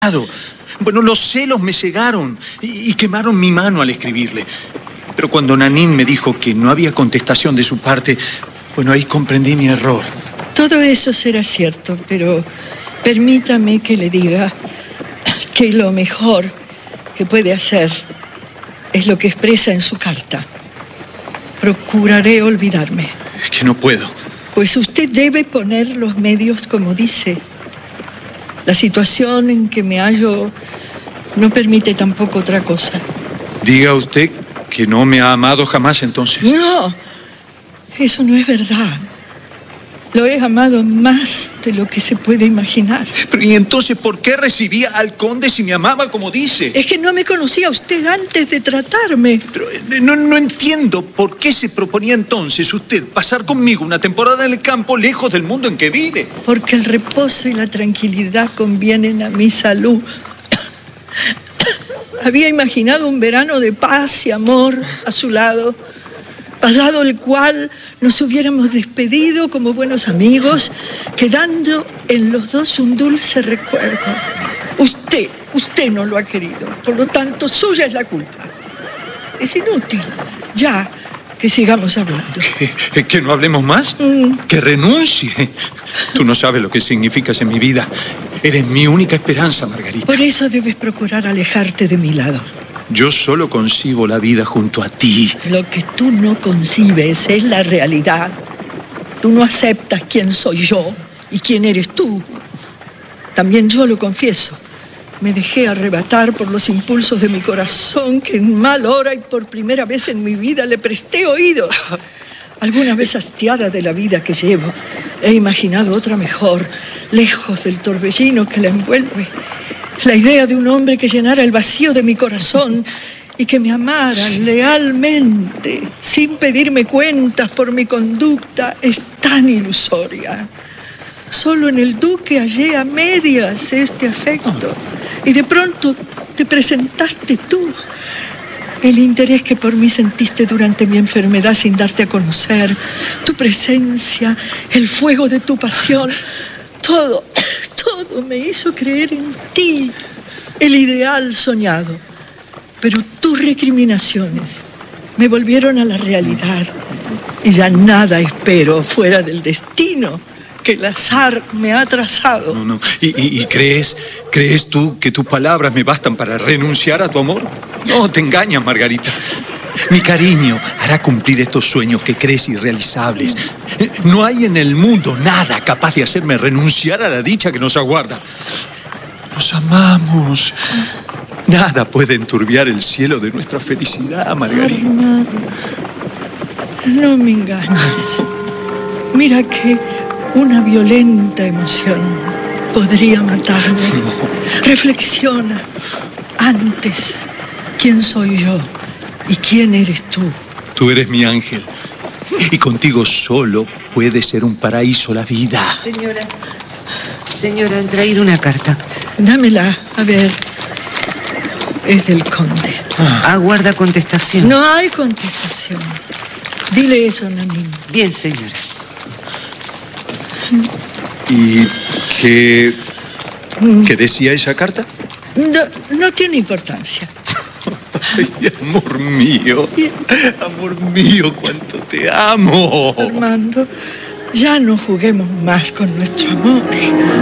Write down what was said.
Bueno, los celos me cegaron y quemaron mi mano al escribirle. Pero cuando Nanín me dijo que no había contestación de su parte, bueno, ahí comprendí mi error. Todo eso será cierto, pero permítame que le diga que lo mejor que puede hacer es lo que expresa en su carta. Procuraré olvidarme. Es que no puedo. Pues usted debe poner los medios como dice. La situación en que me hallo no permite tampoco otra cosa. Diga usted que no me ha amado jamás, entonces. No, eso no es verdad. Lo he amado más de lo que se puede imaginar. Pero ¿y entonces por qué recibía al conde si me amaba como dice? Es que no me conocía usted antes de tratarme. Pero no entiendo por qué se proponía entonces usted pasar conmigo una temporada en el campo lejos del mundo en que vive. Porque el reposo y la tranquilidad convienen a mi salud. Había imaginado un verano de paz y amor a su lado, pasado el cual nos hubiéramos despedido como buenos amigos, quedando en los dos un dulce recuerdo. Usted no lo ha querido, por lo tanto, suya es la culpa. Es inútil, ya que sigamos hablando. ¿Que no hablemos más? Que renuncie. Tú no sabes lo que significas en mi vida. Eres mi única esperanza, Margarita. Por eso debes procurar alejarte de mi lado. Yo solo concibo la vida junto a ti. Lo que tú no concibes es la realidad. Tú no aceptas quién soy yo y quién eres tú. También yo lo confieso. Me dejé arrebatar por los impulsos de mi corazón, que en mal hora y por primera vez en mi vida le presté oídos. Alguna vez hastiada de la vida que llevo, he imaginado otra mejor, lejos del torbellino que la envuelve. La idea de un hombre que llenara el vacío de mi corazón y que me amara lealmente, sin pedirme cuentas por mi conducta, es tan ilusoria. Solo en el duque hallé a medias este afecto. Y de pronto te presentaste tú. El interés que por mí sentiste durante mi enfermedad sin darte a conocer, tu presencia, el fuego de tu pasión, todo me hizo creer en ti, el ideal soñado. Pero tus recriminaciones me volvieron a la realidad y ya nada espero fuera del destino que el azar me ha trazado. No. ¿Y crees tú que tus palabras me bastan para renunciar a tu amor? No, te engañas, Margarita. Mi cariño hará cumplir estos sueños que crees irrealizables. No hay en el mundo nada capaz de hacerme renunciar a la dicha que nos aguarda. Nos amamos. Nada puede enturbiar el cielo de nuestra felicidad, Margarita. Hermano, no me engañes. Mira que una violenta emoción podría matarme. No. Reflexiona antes quién soy yo y quién eres tú. Tú eres mi ángel y contigo solo puede ser un paraíso la vida. Señora, han traído una carta. Dámela, a ver. Es del conde. Aguarda contestación. No hay contestación. Dile eso, Nanín. Bien, señora. ¿Y qué decía esa carta? No tiene importancia. Ay, amor mío, cuánto te amo. Armando, ya no juguemos más con nuestro amor.